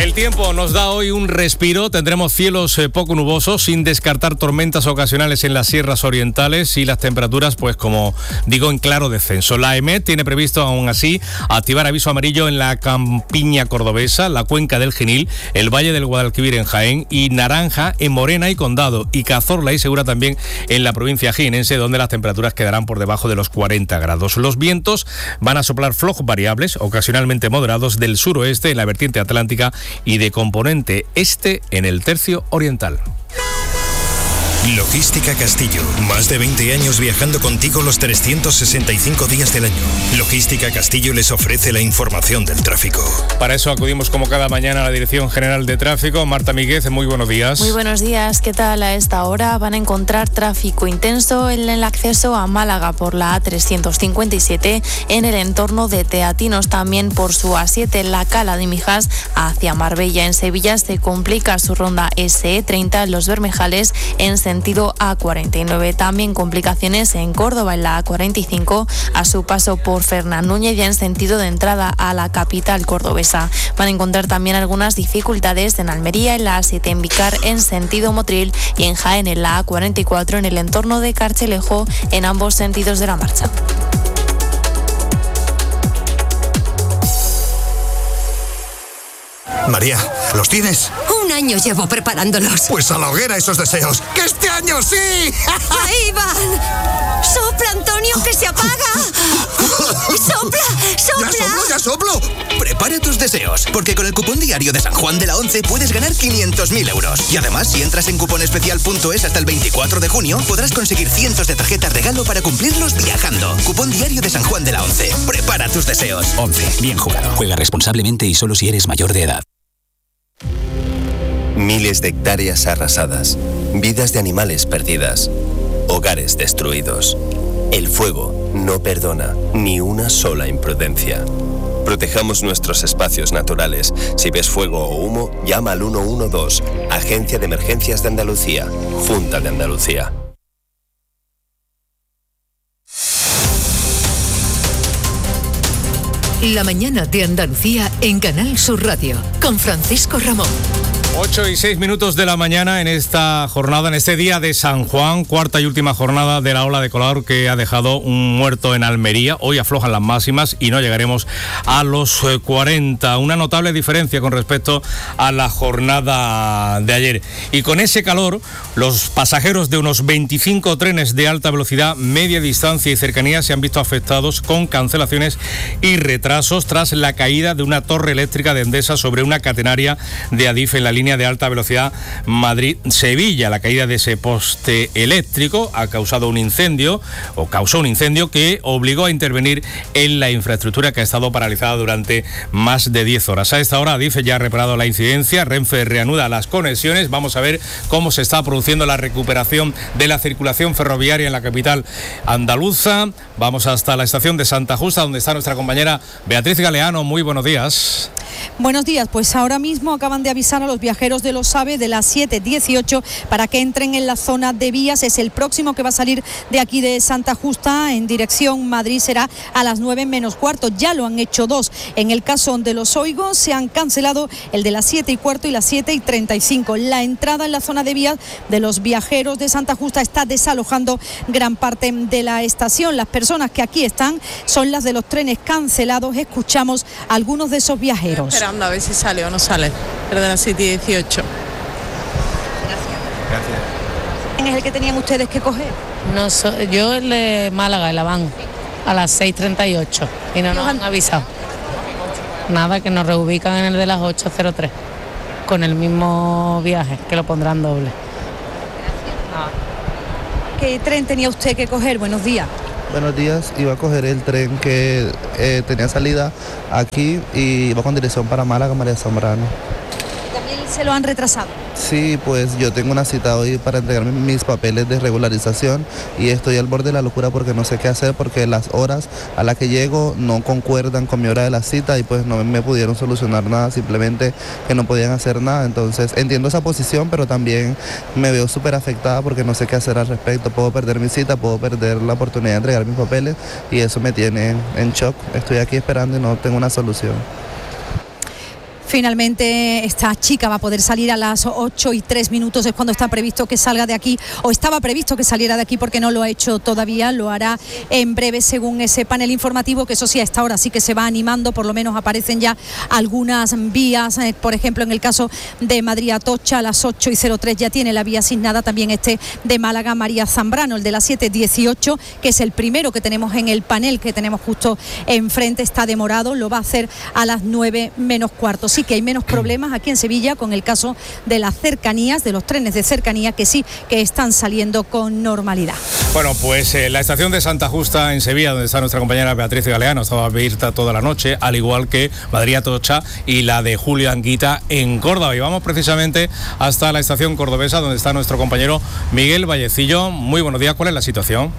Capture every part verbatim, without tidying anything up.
El tiempo nos da hoy un respiro, tendremos cielos eh, poco nubosos, sin descartar tormentas ocasionales en las sierras orientales y las temperaturas, pues como digo, en claro descenso. La E M E T tiene previsto aún así activar aviso amarillo en la campiña cordobesa, la cuenca del Genil, el Valle del Guadalquivir en Jaén y naranja en Morena y Condado y Cazorla y Segura también en la provincia jienense, donde las temperaturas quedarán por debajo de los cuarenta grados. Los vientos van a soplar flojos variables, ocasionalmente moderados del suroeste en la vertiente atlántica y de componente este en el tercio oriental. Logística Castillo. Más de veinte años viajando contigo los trescientos sesenta y cinco días del año. Logística Castillo les ofrece la información del tráfico. Para eso acudimos como cada mañana a la Dirección General de Tráfico. Marta Míguez, muy buenos días. Muy buenos días. ¿Qué tal? A esta hora van a encontrar tráfico intenso en el acceso a Málaga por la A trescientos cincuenta y siete en el entorno de Teatinos. También por su A siete en la Cala de Mijas hacia Marbella. En Sevilla se complica su ronda S E treinta en Los Bermejales en sentido A cuarenta y nueve. También complicaciones en Córdoba en la A cuarenta y cinco a su paso por Fernán Núñez ya en sentido de entrada a la capital cordobesa. Van a encontrar también algunas dificultades en Almería en la A siete en Vicar en sentido Motril y en Jaén en la A cuarenta y cuatro en el entorno de Carchelejo en ambos sentidos de la marcha. María, ¿los tienes? Un año llevo preparándolos. Pues a la hoguera esos deseos. ¡Que este año sí! ¡Ahí van! ¡Sopla, Antonio, que se apaga! ¡Sopla, sopla! ¡Ya soplo, ya soplo! Prepara tus deseos, porque con el cupón diario de San Juan de la Once puedes ganar quinientos mil euros. Y además, si entras en cuponespecial punto es hasta el veinticuatro de junio, podrás conseguir cientos de tarjetas regalo para cumplirlos viajando. Cupón diario de San Juan de la Once. Prepara tus deseos. Once. Bien jugado. Juega responsablemente y solo si eres mayor de edad. Miles de hectáreas arrasadas, vidas de animales perdidas, hogares destruidos. El fuego no perdona ni una sola imprudencia. Protejamos nuestros espacios naturales. Si ves fuego o humo, llama al uno uno dos, Agencia de Emergencias de Andalucía, Junta de Andalucía. La mañana de Andalucía en Canal Sur Radio, con Francisco Ramón. ocho y seis minutos de la mañana en esta jornada, en este día de San Juan, cuarta y última jornada de la ola de calor que ha dejado un muerto en Almería. Hoy aflojan las máximas y no llegaremos a los cuarenta. Una notable diferencia con respecto a la jornada de ayer. Y con ese calor, los pasajeros de unos veinticinco trenes de alta velocidad, media distancia y cercanía se han visto afectados con cancelaciones y retrasos tras la caída de una torre eléctrica de Endesa sobre una catenaria de Adif en la línea de alta velocidad Madrid-Sevilla. La caída de ese poste eléctrico ha causado un incendio, o causó un incendio que obligó a intervenir en la infraestructura que ha estado paralizada durante más de diez horas. A esta hora Adif ya ha reparado la incidencia, Renfe reanuda las conexiones. Vamos a ver cómo se está produciendo la recuperación de la circulación ferroviaria en la capital andaluza. Vamos hasta la estación de Santa Justa, donde está nuestra compañera Beatriz Galeano. Muy buenos días. Buenos días, pues ahora mismo acaban de avisar a los viajeros de los AVE de las siete dieciocho para que entren en la zona de vías. Es el próximo que va a salir de aquí de Santa Justa en dirección Madrid, será a las nueve menos cuarto. Ya lo han hecho dos. En el caso de los Oigos se han cancelado el de las siete y cuarto y las siete y treinta y cinco. La entrada en la zona de vías de los viajeros de Santa Justa está desalojando gran parte de la estación. Las personas que aquí están son las de los trenes cancelados. Escuchamos a algunos de esos viajeros. Esperando a ver si sale o no sale, el de las siete dieciocho. Gracias. ¿Quién es el que tenían ustedes que coger? No, so, yo el de Málaga, el Aván, a las seis treinta y ocho y no nos han avisado. Nada, que nos reubican en el de las ocho cero tres, con el mismo viaje, que lo pondrán doble. ¿Qué tren tenía usted que coger? Buenos días. Buenos días, iba a coger el tren que eh, tenía salida aquí y iba con dirección para Málaga, María Zambrano. ¿También se lo han retrasado? Sí, pues yo tengo una cita hoy para entregar mis papeles de regularización y estoy al borde de la locura porque no sé qué hacer, porque las horas a las que llego no concuerdan con mi hora de la cita y pues no me pudieron solucionar nada, simplemente que no podían hacer nada. Entonces entiendo esa posición, pero también me veo súper afectada porque no sé qué hacer al respecto. Puedo perder mi cita, puedo perder la oportunidad de entregar mis papeles y eso me tiene en shock. Estoy aquí esperando y no tengo una solución. finalmente esta chica va a poder salir a las ocho y tres minutos, es cuando está previsto que salga de aquí, o estaba previsto que saliera de aquí porque no lo ha hecho todavía, lo hará en breve según ese panel informativo, que eso sí, a esta hora sí que se va animando, por lo menos aparecen ya algunas vías, eh, por ejemplo en el caso de Madrid Atocha a las ocho y cero tres ya tiene la vía asignada, también este de Málaga María Zambrano, el de las siete dieciocho, que es el primero que tenemos en el panel que tenemos justo enfrente, está demorado, lo va a hacer a las nueve menos cuarto. Sí que hay menos problemas aquí en Sevilla con el caso de las cercanías, de los trenes de cercanía, que sí que están saliendo con normalidad. Bueno, pues eh, la estación de Santa Justa en Sevilla, donde está nuestra compañera Beatriz Galeano, estaba abierta toda la noche, al igual que Madrid Atocha y la de Julio Anguita en Córdoba. Y vamos precisamente hasta la estación cordobesa, donde está nuestro compañero Miguel Vallecillo. Muy buenos días, ¿cuál es la situación?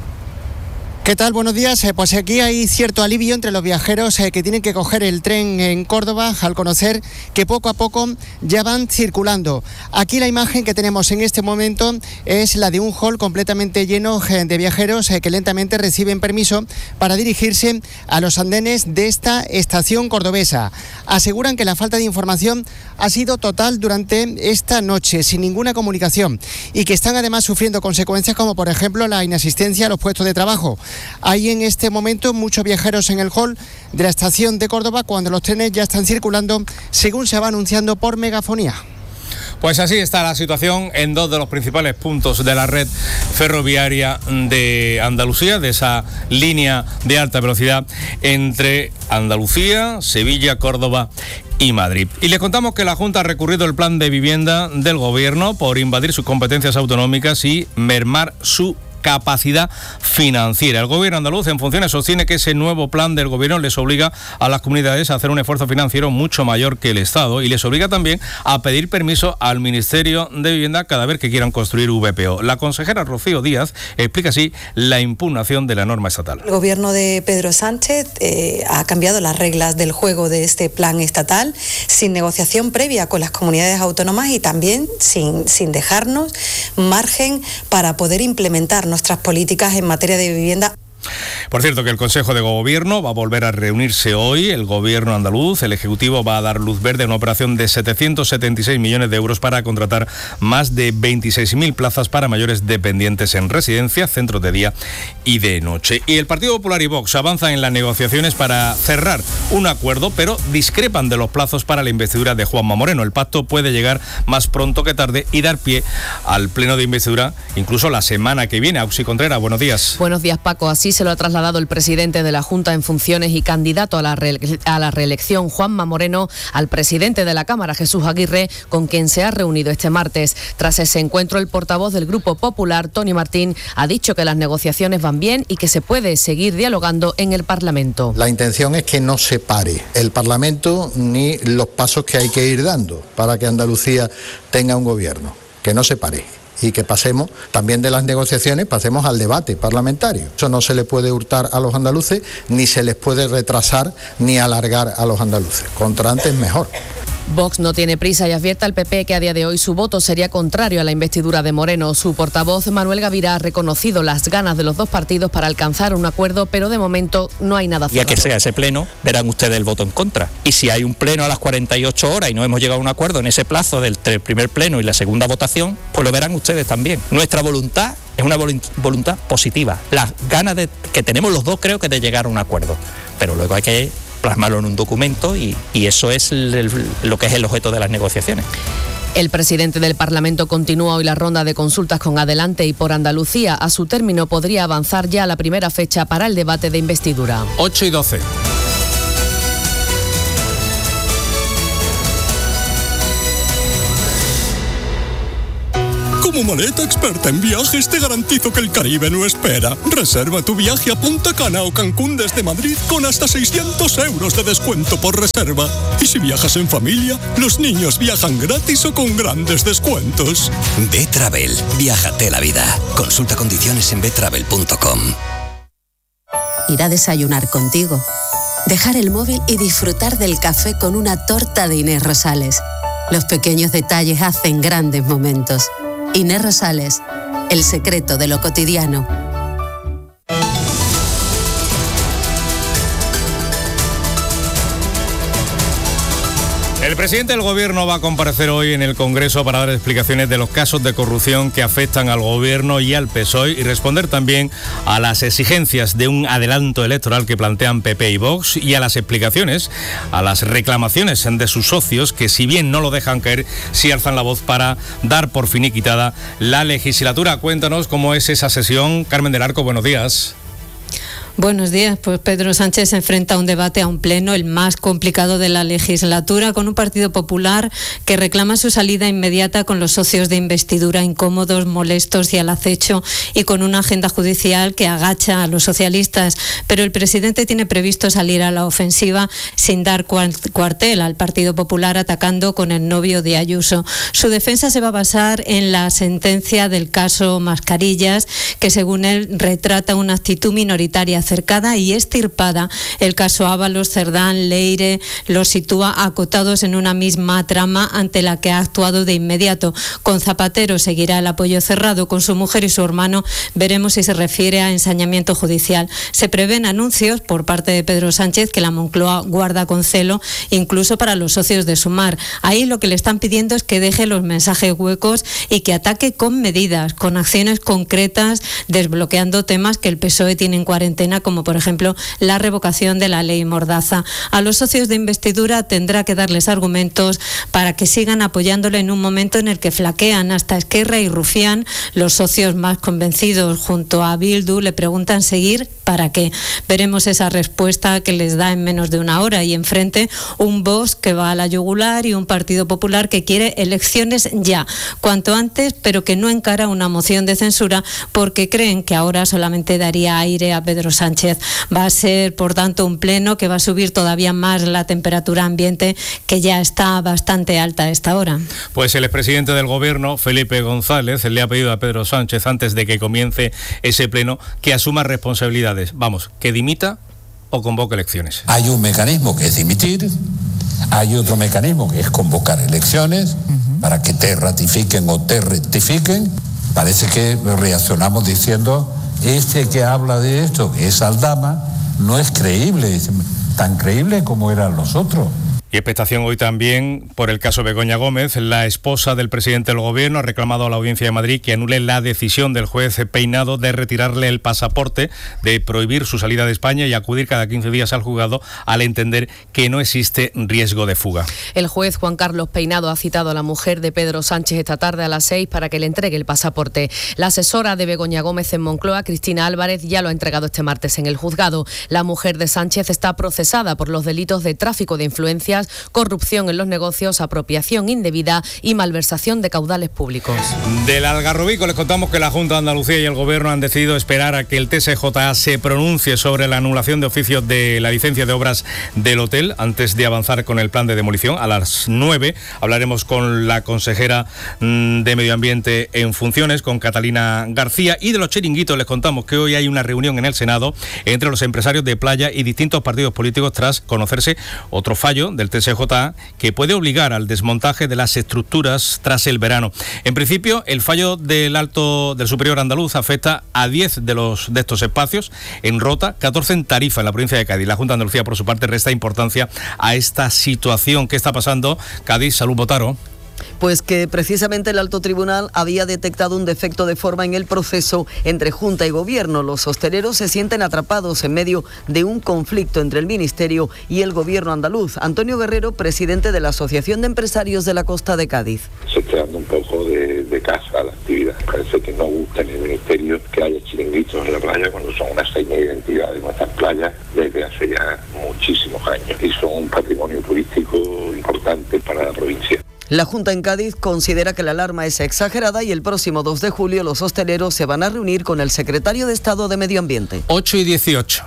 ¿Qué tal? Buenos días. Eh, pues aquí hay cierto alivio entre los viajeros eh, que tienen que coger el tren en Córdoba al conocer que poco a poco ya van circulando. Aquí la imagen que tenemos en este momento es la de un hall completamente lleno eh, de viajeros eh, que lentamente reciben permiso para dirigirse a los andenes de esta estación cordobesa. Aseguran que la falta de información ha sido total durante esta noche, sin ninguna comunicación, y que están además sufriendo consecuencias como por ejemplo la inasistencia a los puestos de trabajo. Hay en este momento muchos viajeros en el hall de la estación de Córdoba cuando los trenes ya están circulando según se va anunciando por megafonía. Pues así está la situación en dos de los principales puntos de la red ferroviaria de Andalucía, de esa línea de alta velocidad entre Andalucía, Sevilla, Córdoba y Madrid. Y les contamos que la Junta ha recurrido el plan de vivienda del Gobierno por invadir sus competencias autonómicas y mermar su capacidad financiera. El Gobierno andaluz en funciones sostiene que ese nuevo plan del Gobierno les obliga a las comunidades a hacer un esfuerzo financiero mucho mayor que el Estado y les obliga también a pedir permiso al Ministerio de Vivienda cada vez que quieran construir V P O. La consejera Rocío Díaz explica así la impugnación de la norma estatal. El Gobierno de Pedro Sánchez eh, ha cambiado las reglas del juego de este plan estatal sin negociación previa con las comunidades autónomas y también sin, sin dejarnos margen para poder implementar nuestras políticas en materia de vivienda. Por cierto, que el Consejo de Gobierno va a volver a reunirse hoy. El Gobierno andaluz, el Ejecutivo, va a dar luz verde a una operación de setecientos setenta y seis millones de euros para contratar más de veintiséis mil plazas para mayores dependientes en residencias, centros de día y de noche. Y el Partido Popular y Vox avanzan en las negociaciones para cerrar un acuerdo, pero discrepan de los plazos para la investidura de Juanma Moreno. El pacto puede llegar más pronto que tarde y dar pie al pleno de investidura incluso la semana que viene. Auxi Contreras, buenos días. Buenos días, Paco. Así se lo ha trasladado el presidente de la Junta en funciones y candidato a la, re a la reelección, Juanma Moreno, al presidente de la Cámara, Jesús Aguirre, con quien se ha reunido este martes. Tras ese encuentro, el portavoz del Grupo Popular, Tony Martín, ha dicho que las negociaciones van bien y que se puede seguir dialogando en el Parlamento. La intención es que no se pare el Parlamento ni los pasos que hay que ir dando para que Andalucía tenga un gobierno, que no se pare. Y que pasemos también de las negociaciones, pasemos al debate parlamentario. Eso no se le puede hurtar a los andaluces, ni se les puede retrasar ni alargar a los andaluces. Contra antes mejor. Vox no tiene prisa y advierte al P P que a día de hoy su voto sería contrario a la investidura de Moreno. Su portavoz, Manuel Gavirá, ha reconocido las ganas de los dos partidos para alcanzar un acuerdo, pero de momento no hay nada cerrado. Y a que sea ese pleno, verán ustedes el voto en contra. Y si hay un pleno a las cuarenta y ocho horas y no hemos llegado a un acuerdo en ese plazo del primer pleno y la segunda votación, pues lo verán ustedes también. Nuestra voluntad es una voluntad positiva. Las ganas de, que tenemos los dos, creo que de llegar a un acuerdo. Pero luego hay que plasmarlo en un documento y, y eso es el, el, lo que es el objeto de las negociaciones. El presidente del Parlamento continúa hoy la ronda de consultas con Adelante y por Andalucía. A su término podría avanzar ya la primera fecha para el debate de investidura. ocho y doce. Como maleta experta en viajes te garantizo que el Caribe no espera. Reserva tu viaje a Punta Cana o Cancún desde Madrid con hasta seiscientos euros de descuento por reserva. Y si viajas en familia, los niños viajan gratis o con grandes descuentos. B-Travel. Viájate la vida. Consulta condiciones en b travel punto com. Ir a desayunar contigo. Dejar el móvil y disfrutar del café con una torta de Inés Rosales. Los pequeños detalles hacen grandes momentos. Inés Rosales, el secreto de lo cotidiano. El El presidente del Gobierno va a comparecer hoy en el Congreso para dar explicaciones de los casos de corrupción que afectan al Gobierno y al P S O E y responder también a las exigencias de un adelanto electoral que plantean P P y Vox y a las explicaciones, a las reclamaciones de sus socios que, si bien no lo dejan caer, sí alzan la voz para dar por finiquitada la legislatura. Cuéntanos cómo es esa sesión. Carmen del Arco, buenos días. Buenos días. Pues Pedro Sánchez se enfrenta a un debate, a un pleno, el más complicado de la legislatura, con un Partido Popular que reclama su salida inmediata, con los socios de investidura incómodos, molestos y al acecho, y con una agenda judicial que agacha a los socialistas. Pero el presidente tiene previsto salir a la ofensiva sin dar cuartel al Partido Popular, atacando con el novio de Ayuso. Su defensa se va a basar en la sentencia del caso Mascarillas, que según él retrata una actitud minoritaria acercada y estirpada. El caso Ábalos, Cerdán, Leire los sitúa acotados en una misma trama ante la que ha actuado de inmediato. Con Zapatero seguirá el apoyo cerrado. Con su mujer y su hermano veremos si se refiere a ensañamiento judicial. Se prevén anuncios por parte de Pedro Sánchez que la Moncloa guarda con celo, incluso para los socios de Sumar. Ahí lo que le están pidiendo es que deje los mensajes huecos y que ataque con medidas, con acciones concretas, desbloqueando temas que el P S O E tiene en cuarentena, como por ejemplo la revocación de la ley Mordaza. A los socios de investidura tendrá que darles argumentos para que sigan apoyándole en un momento en el que flaquean. Hasta Esquerra y Rufián, los socios más convencidos, junto a Bildu, le preguntan seguir para qué. Veremos esa respuesta que les da en menos de una hora. Y enfrente un Vox que va a la yugular y un Partido Popular que quiere elecciones ya, cuanto antes, pero que no encara una moción de censura porque creen que ahora solamente daría aire a Pedro Sánchez. Va a ser, por tanto, un pleno que va a subir todavía más la temperatura ambiente, que ya está bastante alta a esta hora. Pues el expresidente del Gobierno, Felipe González, le ha pedido a Pedro Sánchez, antes de que comience ese pleno, que asuma responsabilidades. Vamos, que dimita o convoque elecciones. Hay un mecanismo que es dimitir, hay otro mecanismo que es convocar elecciones uh-huh. para que te ratifiquen o te rectifiquen. Parece que reaccionamos diciendo: este que habla de esto, que es Aldama, no es creíble, tan creíble como eran los otros. Y expectación hoy también por el caso Begoña Gómez. La esposa del presidente del Gobierno ha reclamado a la Audiencia de Madrid que anule la decisión del juez Peinado de retirarle el pasaporte, de prohibir su salida de España y acudir cada quince días al juzgado, al entender que no existe riesgo de fuga. El juez Juan Carlos Peinado ha citado a la mujer de Pedro Sánchez esta tarde a las seis para que le entregue el pasaporte. La asesora de Begoña Gómez en Moncloa, Cristina Álvarez, ya lo ha entregado este martes en el juzgado. La mujer de Sánchez está procesada por los delitos de tráfico de influencias, corrupción en los negocios, apropiación indebida y malversación de caudales públicos. Del Algarrobico les contamos que la Junta de Andalucía y el Gobierno han decidido esperar a que el T S J A se pronuncie sobre la anulación de oficios de la licencia de obras del hotel antes de avanzar con el plan de demolición. A las nueve hablaremos con la consejera de Medio Ambiente en funciones, con Catalina García. Y de los chiringuitos les contamos que hoy hay una reunión en el Senado entre los empresarios de playa y distintos partidos políticos tras conocerse otro fallo del T S J A que puede obligar al desmontaje de las estructuras tras el verano. En principio, el fallo del alto del superior andaluz afecta a diez de los de estos espacios en Rota, catorce en Tarifa, en la provincia de Cádiz. La Junta de Andalucía, por su parte, resta importancia a esta situación. ¿Qué está pasando? Cádiz, Salud Botaro. Pues que precisamente el alto tribunal había detectado un defecto de forma en el proceso entre Junta y Gobierno. Los hosteleros se sienten atrapados en medio de un conflicto entre el Ministerio y el Gobierno andaluz. Antonio Guerrero, presidente de la Asociación de Empresarios de la Costa de Cádiz. Se está dando un poco de, de casa a la actividad. Parece que no gusta en el Ministerio que haya chiringuitos en la playa cuando son una seña de identidad de nuestras playas desde hace ya muchísimos años y son un patrimonio turístico importante para la provincia. La Junta en Cádiz considera que la alarma es exagerada y el próximo dos de julio los hosteleros se van a reunir con el secretario de Estado de Medio Ambiente. ocho y dieciocho.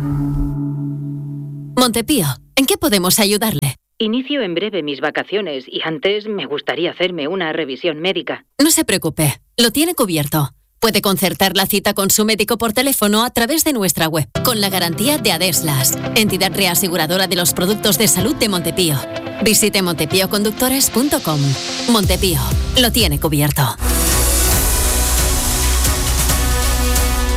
Montepío, ¿en qué podemos ayudarle? Inicio en breve mis vacaciones y antes me gustaría hacerme una revisión médica. No se preocupe, lo tiene cubierto. Puede concertar la cita con su médico por teléfono a través de nuestra web, con la garantía de Adeslas, entidad reaseguradora de los productos de salud de Montepío. Visite montepío conductores punto com. Montepío, lo tiene cubierto.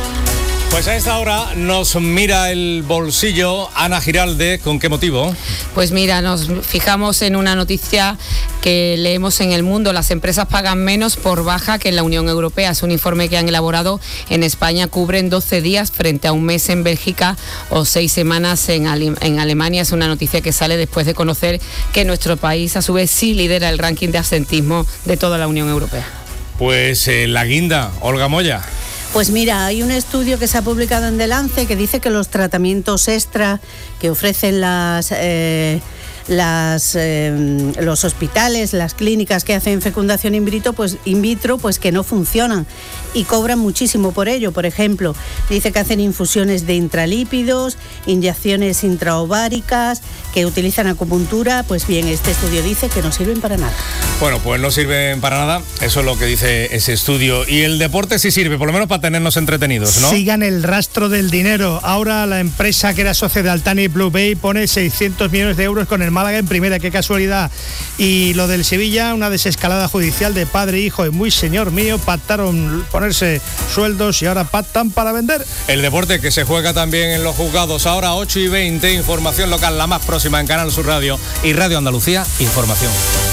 Pues a esta hora nos mira el bolsillo Ana Giralde. ¿Con qué motivo? Pues mira, nos fijamos en una noticia que leemos en El Mundo. Las empresas pagan menos por baja que en la Unión Europea. Es un informe que han elaborado en España. Cubren doce días frente a un mes en Bélgica o seis semanas en, Ale- en Alemania. Es una noticia que sale después de conocer que nuestro país a su vez sí lidera el ranking de absentismo de toda la Unión Europea. Pues eh, la guinda, Olga Moya. Pues mira, hay un estudio que se ha publicado en The Lancet que dice que los tratamientos extra que ofrecen las... Eh, las eh, los hospitales, las clínicas que hacen fecundación in vitro, pues in vitro, pues que no funcionan y cobran muchísimo por ello. Por ejemplo, dice que hacen infusiones de intralípidos, inyecciones intraováricas, que utilizan acupuntura. Pues bien, este estudio dice que no sirven para nada. Bueno, pues no sirven para nada, eso es lo que dice ese estudio. Y el deporte sí sirve, por lo menos para tenernos entretenidos, ¿no? Sigan el rastro del dinero. Ahora la empresa que era socia de Altani Blue Bay pone seiscientos millones de euros con el Málaga en primera, qué casualidad. Y lo del Sevilla, una desescalada judicial de padre e hijo, y muy señor mío, pactaron ponerse sueldos y ahora pactan para vender. El deporte que se juega también en los juzgados. Ahora ocho y veinte, información local, la más próxima en Canal Sur Radio y Radio Andalucía, información.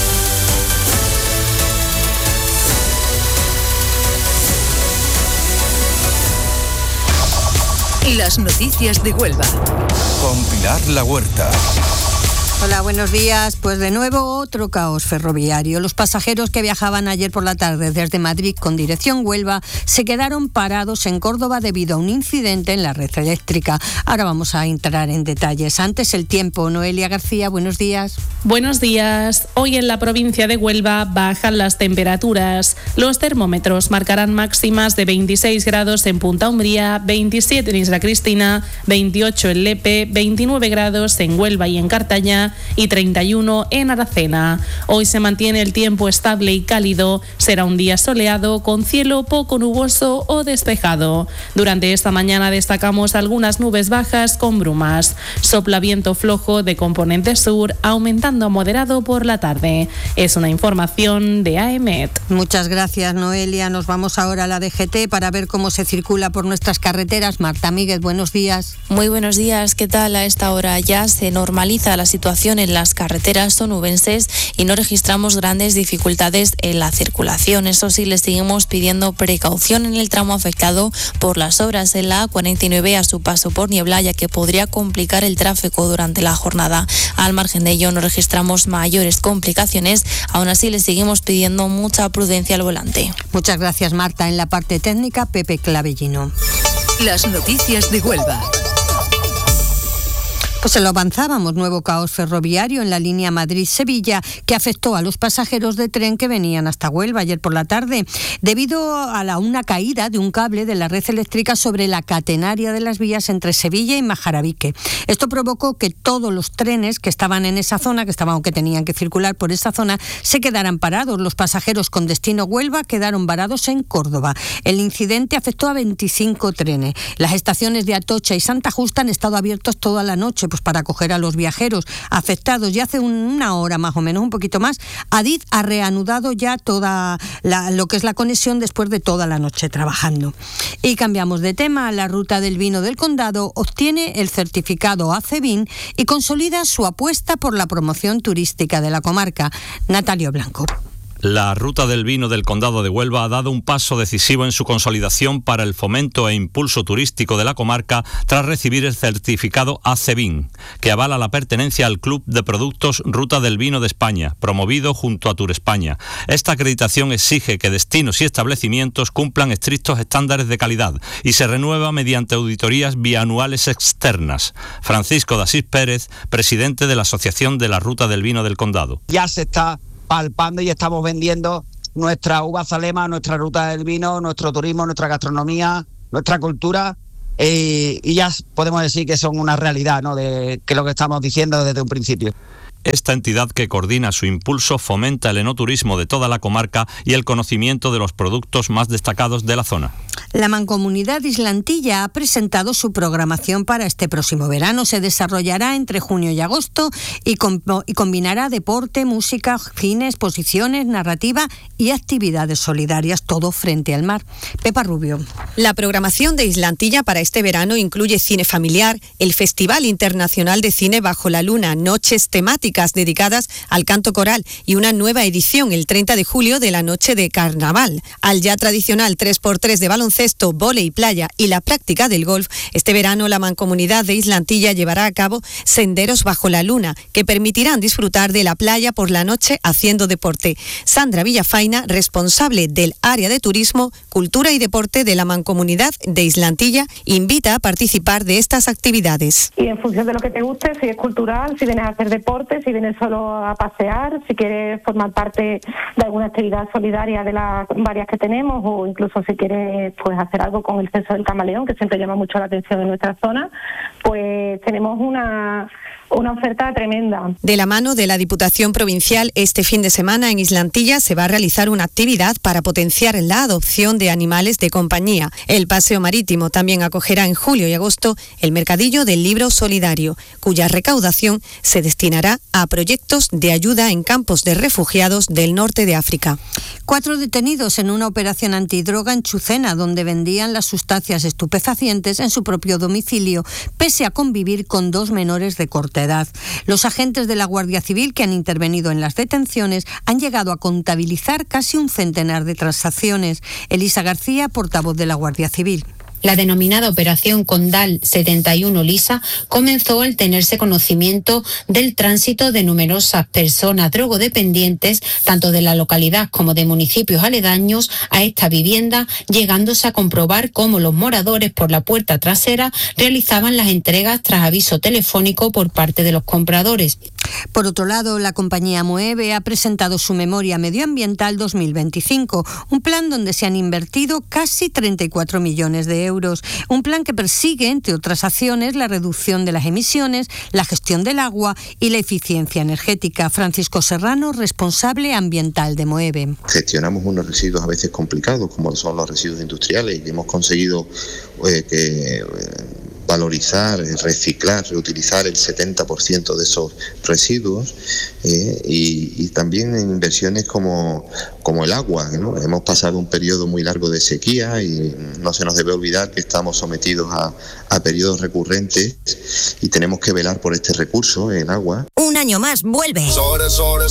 Las noticias de Huelva. Con Pilar La Huerta. Hola, buenos días. Pues de nuevo otro caos ferroviario. Los pasajeros que viajaban ayer por la tarde desde Madrid con dirección Huelva se quedaron parados en Córdoba debido a un incidente en la red eléctrica. Ahora vamos a entrar en detalles. Antes el tiempo. Noelia García, buenos días. Buenos días. Hoy en la provincia de Huelva bajan las temperaturas. Los termómetros marcarán máximas de veintiséis grados en Punta Umbría, veintisiete en Isla Cristina, veintiocho en Lepe, veintinueve grados en Huelva y en Cartaña y treinta y uno en Aracena. Hoy se mantiene el tiempo estable y cálido. Será un día soleado con cielo poco nuboso o despejado. Durante esta mañana destacamos algunas nubes bajas con brumas. Sopla viento flojo de componente sur, aumentando a moderado por la tarde. Es una información de A E M E T. Muchas gracias, Noelia. Nos vamos ahora a la D G T para ver cómo se circula por nuestras carreteras. Marta Míguez, buenos días. Muy buenos días. ¿Qué tal? A esta hora ya se normaliza la situación en las carreteras onubenses y no registramos grandes dificultades en la circulación. Eso sí, les seguimos pidiendo precaución en el tramo afectado por las obras en la A cuarenta y nueve a su paso por Niebla, ya que podría complicar el tráfico durante la jornada. Al margen de ello, no registramos mayores complicaciones. Aún así, les seguimos pidiendo mucha prudencia al volante. Muchas gracias, Marta. En la parte técnica, Pepe Clavellino. Las noticias de Huelva. Pues se lo avanzábamos, nuevo caos ferroviario en la línea Madrid-Sevilla que afectó a los pasajeros de tren que venían hasta Huelva ayer por la tarde, debido a la, una caída de un cable de la red eléctrica sobre la catenaria de las vías entre Sevilla y Majarabique. Esto provocó que todos los trenes que estaban en esa zona, que estaban o que tenían que circular por esa zona, se quedaran parados. Los pasajeros con destino Huelva quedaron varados en Córdoba. El incidente afectó a veinticinco trenes. Las estaciones de Atocha y Santa Justa han estado abiertos toda la noche, pues para acoger a los viajeros afectados. Ya hace un, una hora más o menos, un poquito más, Adif ha reanudado ya toda la, lo que es la conexión después de toda la noche trabajando. Y cambiamos de tema. La ruta del vino del Condado obtiene el certificado ACEVIN y consolida su apuesta por la promoción turística de la comarca. Natalio Blanco. La ruta del vino del Condado de Huelva ha dado un paso decisivo en su consolidación para el fomento e impulso turístico de la comarca tras recibir el certificado ACEVIN, que avala la pertenencia al Club de Productos Ruta del Vino de España, promovido junto a Tour España. Esta acreditación exige que destinos y establecimientos cumplan estrictos estándares de calidad y se renueva mediante auditorías bianuales externas. Francisco de Asís Pérez, presidente de la Asociación de la Ruta del Vino del Condado. Ya se está palpando y estamos vendiendo nuestra uva Zalema, nuestra ruta del vino, nuestro turismo, nuestra gastronomía, nuestra cultura, eh, y ya podemos decir que son una realidad, ¿no?, de que lo que estamos diciendo desde un principio. Esta entidad, que coordina su impulso, fomenta el enoturismo de toda la comarca y el conocimiento de los productos más destacados de la zona. La Mancomunidad Islantilla ha presentado su programación para este próximo verano. Se desarrollará entre junio y agosto y, com- y combinará deporte, música, cine, exposiciones, narrativa y actividades solidarias, todo frente al mar. Pepa Rubio. La programación de Islantilla para este verano incluye cine familiar, el Festival Internacional de Cine Bajo la Luna, noches temáticas dedicadas al canto coral y una nueva edición el treinta de julio de la Noche de Carnaval. Al ya tradicional tres por tres de baloncesto, vóley, playa y la práctica del golf, este verano la Mancomunidad de Islantilla llevará a cabo senderos bajo la luna que permitirán disfrutar de la playa por la noche haciendo deporte. Sandra Villafaina, responsable del área de turismo, cultura y deporte de la Mancomunidad de Islantilla, invita a participar de estas actividades. Y en función de lo que te guste, si es cultural, si vienes a hacer deporte, si vienes solo a pasear, si quieres formar parte de alguna actividad solidaria de las varias que tenemos, o incluso si quieres pues hacer algo con el censo del camaleón, que siempre llama mucho la atención en nuestra zona, pues tenemos una una oferta tremenda. De la mano de la Diputación Provincial, este fin de semana en Islantilla se va a realizar una actividad para potenciar la adopción de animales de compañía. El paseo marítimo también acogerá en julio y agosto el Mercadillo del Libro Solidario, cuya recaudación se destinará a proyectos de ayuda en campos de refugiados del norte de África. Cuatro detenidos en una operación antidroga en Chucena, donde vendían las sustancias estupefacientes en su propio domicilio, pese a convivir con dos menores de corta edad. Los agentes de la Guardia Civil que han intervenido en las detenciones han llegado a contabilizar casi un centenar de transacciones. Elisa García, portavoz de la Guardia Civil. La denominada Operación Condal setenta y uno Lisa comenzó al tenerse conocimiento del tránsito de numerosas personas drogodependientes, tanto de la localidad como de municipios aledaños, a esta vivienda, llegándose a comprobar cómo los moradores por la puerta trasera realizaban las entregas tras aviso telefónico por parte de los compradores. Por otro lado, la compañía Moeve ha presentado su memoria medioambiental dos mil veinticinco, un plan donde se han invertido casi treinta y cuatro millones de euros. Un plan que persigue, entre otras acciones, la reducción de las emisiones, la gestión del agua y la eficiencia energética. Francisco Serrano, responsable ambiental de Moeve. Gestionamos unos residuos a veces complicados, como son los residuos industriales, y hemos conseguido eh, que... Eh, valorizar, reciclar, reutilizar el setenta por ciento de esos residuos eh, y, y también en inversiones como, como el agua, ¿no? Hemos pasado un periodo muy largo de sequía y no se nos debe olvidar que estamos sometidos a, a periodos recurrentes y tenemos que velar por este recurso, el agua. Un año más vuelve.